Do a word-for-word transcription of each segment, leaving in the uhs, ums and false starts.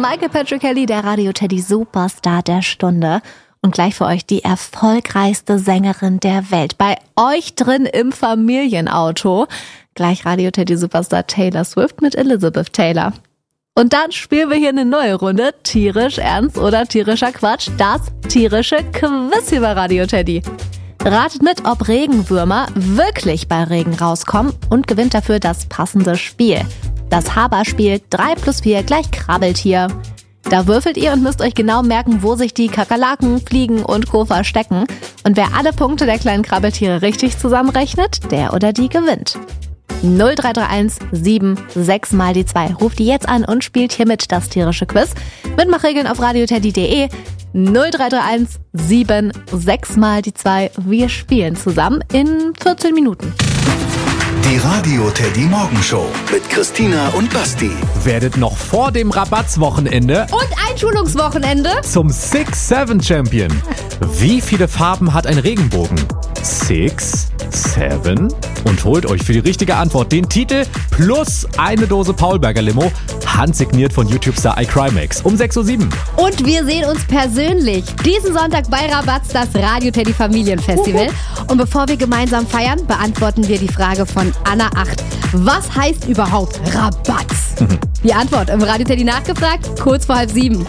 Michael Patrick Kelly, der Radio Teddy Superstar der Stunde. Und gleich für euch die erfolgreichste Sängerin der Welt. Bei euch drin im Familienauto. Gleich Radio Teddy Superstar Taylor Swift mit Elizabeth Taylor. Und dann spielen wir hier eine neue Runde. Tierisch ernst oder tierischer Quatsch. Das tierische Quiz hier bei Radio Teddy. Ratet mit, ob Regenwürmer wirklich bei Regen rauskommen und gewinnt dafür das passende Spiel. Das Haberspiel drei plus vier gleich Krabbeltier. Da würfelt ihr und müsst euch genau merken, wo sich die Kakerlaken, Fliegen und Co. verstecken. Und wer alle Punkte der kleinen Krabbeltiere richtig zusammenrechnet, der oder die gewinnt. null drei drei eins sieben sechs mal die zwei. Ruft die jetzt an und spielt hiermit das tierische Quiz. Mitmachregeln auf radioteddy punkt de. null drei drei eins sieben sechs mal die zwei. Wir spielen zusammen in vierzehn Minuten. Die Radio Teddy Morgenshow mit Christina und Basti. Werdet noch vor dem Rabattswochenende Und Einschulungswochenende zum Six Seven Champion. Wie viele Farben hat ein Regenbogen? Six, Seven und holt euch für die richtige Antwort den Titel plus eine Dose Paulberger Limo, handsigniert von YouTube-Star iCrimex um sechs Uhr sieben. Und wir sehen uns persönlich diesen Sonntag bei Rabatz, das Radio Teddy Familienfestival. Und bevor wir gemeinsam feiern, beantworten wir die Frage von Anna acht. Was heißt überhaupt Rabatz? Die Antwort im Radio Teddy nachgefragt, kurz vor halb sieben.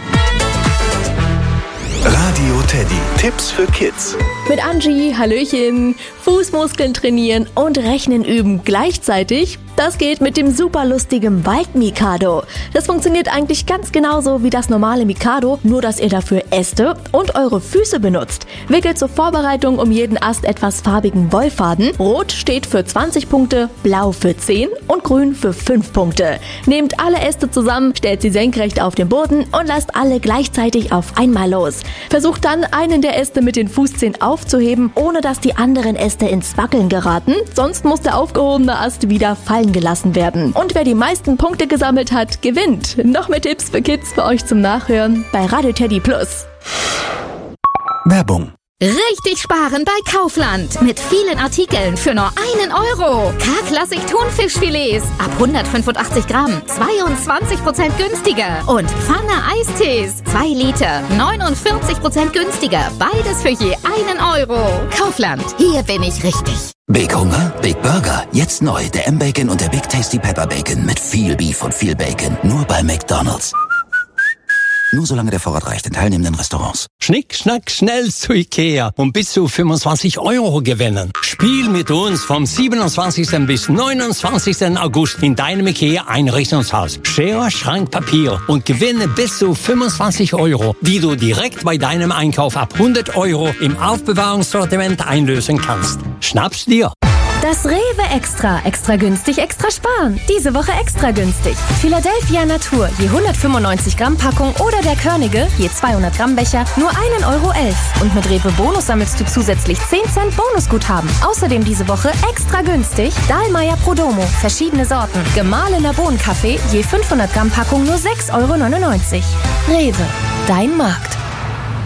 Radio Teddy. Tipps für Kids. Mit Angie, Hallöchen, Fußmuskeln trainieren und Rechnen üben gleichzeitig. Das geht mit dem super lustigen Bike Mikado. Das funktioniert eigentlich ganz genauso wie das normale Mikado, nur dass ihr dafür Äste und eure Füße benutzt. Wickelt zur Vorbereitung um jeden Ast etwas farbigen Wollfaden. Rot steht für zwanzig Punkte, blau für zehn und grün für fünf Punkte. Nehmt alle Äste zusammen, stellt sie senkrecht auf den Boden und lasst alle gleichzeitig auf einmal los. Versucht dann, einen der Äste mit den Fußzehen aufzuheben, ohne dass die anderen Äste ins Wackeln geraten. Sonst muss der aufgehobene Ast wieder fallen gelassen werden. Und wer die meisten Punkte gesammelt hat, gewinnt. Noch mehr Tipps für Kids für euch zum Nachhören bei Radio Teddy Plus. Werbung. Richtig sparen bei Kaufland. Mit vielen Artikeln für nur einen Euro. K-Klassik Thunfischfilets ab hundertfünfundachtzig Gramm. zweiundzwanzig Prozent günstiger. Und Pfanne Eistees. zwei Liter. neunundvierzig Prozent günstiger. Beides für je einen Euro. Kaufland. Hier bin ich richtig. Big Hunger? Big Burger. Jetzt neu. Der M-Bacon und der Big Tasty Pepper Bacon. Mit viel Beef und viel Bacon. Nur bei McDonald's. Nur solange der Vorrat reicht in teilnehmenden Restaurants. Schnick, schnack, schnell zu Ikea und bis zu fünfundzwanzig Euro gewinnen. Spiel mit uns vom siebenundzwanzigsten bis neunundzwanzigsten August in deinem Ikea Einrichtungshaus. Schere, Schrank, Papier und gewinne bis zu fünfundzwanzig Euro, die du direkt bei deinem Einkauf ab hundert Euro im Aufbewahrungssortiment einlösen kannst. Schnapp's dir! Das Rewe Extra. Extra günstig, extra sparen. Diese Woche extra günstig. Philadelphia Natur, je hundertfünfundneunzig Gramm Packung oder der Körnige, je zweihundert Gramm Becher, nur einen Euro elf. Und mit Rewe Bonus sammelst du zusätzlich zehn Cent Bonusguthaben. Außerdem diese Woche extra günstig Dahlmeier Prodomo, verschiedene Sorten. Gemahlener Bohnenkaffee, je fünfhundert Gramm Packung nur sechs Euro neunundneunzig. Rewe, dein Markt.